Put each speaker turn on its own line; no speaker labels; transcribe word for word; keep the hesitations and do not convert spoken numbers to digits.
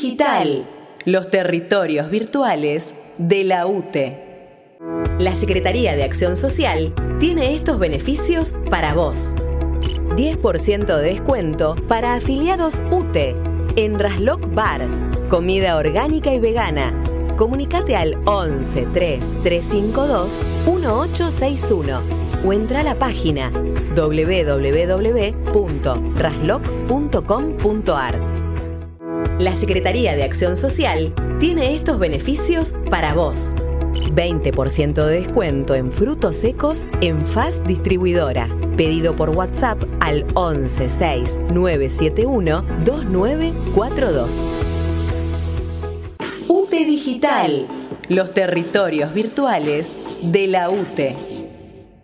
Digital, los territorios virtuales de la U T E. La Secretaría de Acción Social tiene estos beneficios para vos. diez por ciento de descuento para afiliados U T E en Rasloc Bar, comida orgánica y vegana. Comunicate al once tres tres cinco dos uno ocho seis uno o entra a la página doble u doble u doble u punto rasloc punto com punto a r. La Secretaría de Acción Social tiene estos beneficios para vos. veinte por ciento de descuento en frutos secos en F A S Distribuidora. Pedido por WhatsApp al once seis nueve siete uno dos nueve cuatro dos. U T E Digital, los territorios virtuales de la U T E.